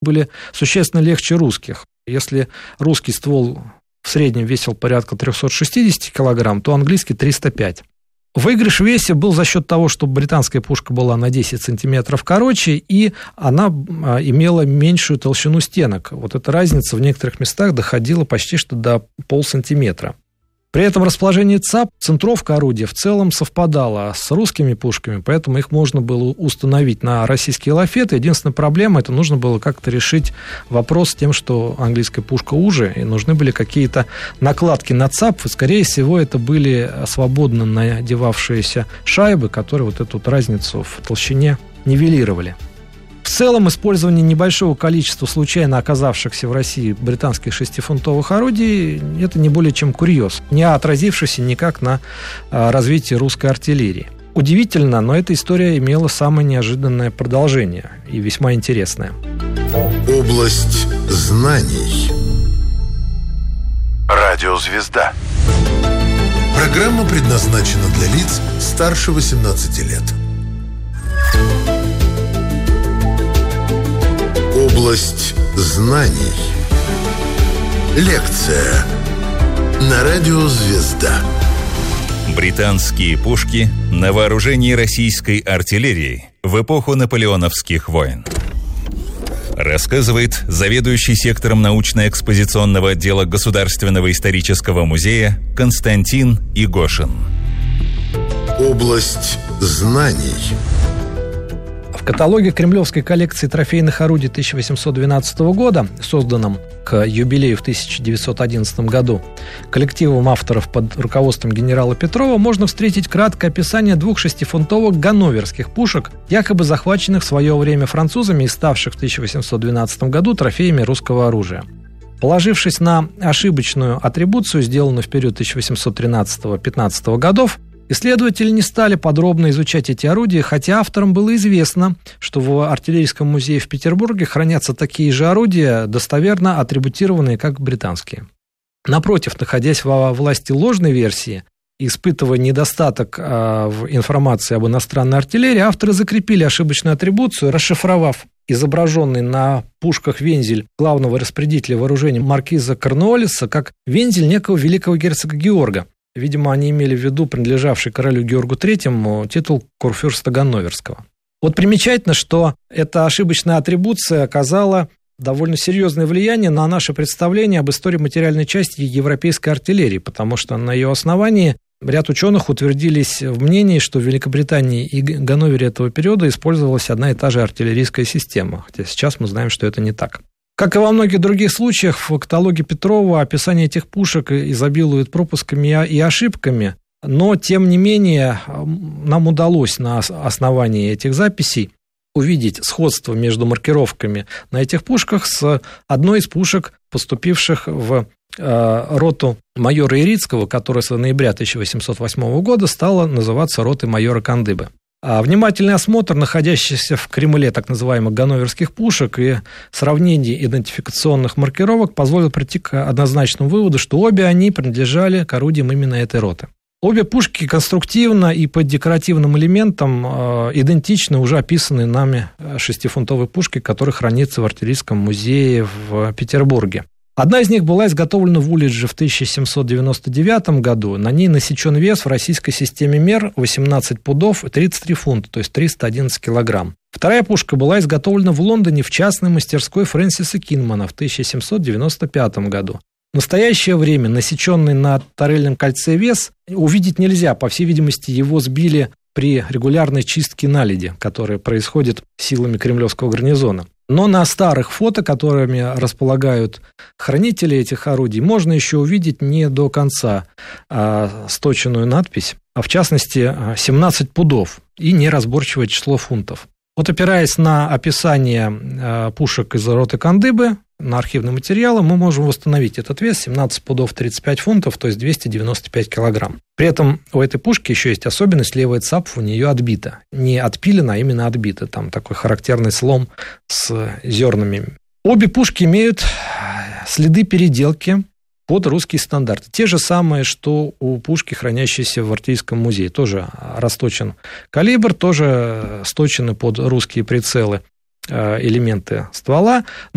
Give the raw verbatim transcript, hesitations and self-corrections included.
были существенно легче русских. Если русский ствол в среднем весил порядка триста шестьдесят килограмм, то английский триста пять. Выигрыш в весе был за счет того, что британская пушка была на десять сантиметров короче, и она имела меньшую толщину стенок. Вот эта разница в некоторых местах доходила почти что до полсантиметра. При этом расположение ЦАП, центровка орудия, в целом совпадала с русскими пушками, поэтому их можно было установить на российские лафеты. Единственная проблема, это нужно было как-то решить вопрос с тем, что английская пушка уже, и нужны были какие-то накладки на ЦАП, и, скорее всего, это были свободно надевавшиеся шайбы, которые вот эту вот разницу в толщине нивелировали. В целом, использование небольшого количества случайно оказавшихся в России британских шестифунтовых орудий – это не более чем курьез, не отразившийся никак на развитии русской артиллерии. Удивительно, но эта история имела самое неожиданное продолжение и весьма интересное. Область знаний. Радиозвезда. Программа предназначена для лиц старше восемнадцати лет. Область знаний. Лекция на радио «Звезда». Британские пушки на вооружении российской артиллерии в эпоху наполеоновских войн. Рассказывает заведующий сектором научно-экспозиционного отдела Государственного исторического музея Константин Игошин. Область знаний. В каталоге Кремлевской коллекции трофейных орудий тысяча восемьсот двенадцатого года, созданном к юбилею в тысяча девятьсот одиннадцатом году коллективом авторов под руководством генерала Петрова, можно встретить краткое описание двух шестифунтовых ганноверских пушек, якобы захваченных в свое время французами и ставших в тысяча восемьсот двенадцатом году трофеями русского оружия. Положившись на ошибочную атрибуцию, сделанную в период тысяча восемьсот тринадцатого-пятнадцатого годов, исследователи не стали подробно изучать эти орудия, хотя авторам было известно, что в артиллерийском музее в Петербурге хранятся такие же орудия, достоверно атрибутированные, как британские. Напротив, находясь во власти ложной версии, испытывая недостаток э, в информации об иностранной артиллерии, авторы закрепили ошибочную атрибуцию, расшифровав изображенный на пушках вензель главного распорядителя вооружений маркиза Корнуоллиса как вензель некого великого герцога Георга. Видимо, они имели в виду принадлежавший королю Георгу Третьему титул курфюрста Ганноверского. Вот примечательно, что эта ошибочная атрибуция оказала довольно серьезное влияние на наше представление об истории материальной части европейской артиллерии, потому что на ее основании ряд ученых утвердились в мнении, что в Великобритании и Ганновере этого периода использовалась одна и та же артиллерийская система, хотя сейчас мы знаем, что это не так. Как и во многих других случаях, в каталоге Петрова описание этих пушек изобилует пропусками и ошибками, но, тем не менее, нам удалось на основании этих записей увидеть сходство между маркировками на этих пушках с одной из пушек, поступивших в э, роту майора Ирицкого, которая с ноября тысяча восемьсот восьмого года стала называться ротой майора Кандыбы. А внимательный осмотр находящихся в Кремле так называемых ганноверских пушек и сравнение идентификационных маркировок позволило прийти к однозначному выводу, что обе они принадлежали к орудиям именно этой роты. Обе пушки конструктивно и по декоративным элементам э, идентичны уже описанной нами шестифунтовой пушке, которая хранится в артиллерийском музее в Петербурге. Одна из них была изготовлена в Улидже в тысяча семьсот девяносто девятом году. На ней насечен вес в российской системе мер восемнадцать пудов и тридцать три фунта, то есть триста одиннадцать килограмм. Вторая пушка была изготовлена в Лондоне в частной мастерской Фрэнсиса Кинмана в тысяча семьсот девяносто пятом году. В настоящее время насеченный на турельном кольце вес увидеть нельзя. По всей видимости, его сбили при регулярной чистке наледи, которая происходит силами кремлевского гарнизона. Но на старых фото, которыми располагают хранители этих орудий, можно еще увидеть не до конца а, сточенную надпись, а в частности семнадцать пудов и неразборчивое число фунтов. Вот опираясь на описание а, пушек из роты Кандыбы, на архивные материалы, мы можем восстановить этот вес семнадцать пудов тридцать пять фунтов, то есть двести девяносто пять килограмм. При этом у этой пушки еще есть особенность: левая цапфа у нее отбита. Не отпилена, а именно отбита. Там такой характерный слом с зернами. Обе пушки имеют следы переделки под русские стандарты. Те же самые, что у пушки, хранящейся в артиллерийском музее. Тоже расточен калибр, тоже сточены под русские прицелы элементы ствола.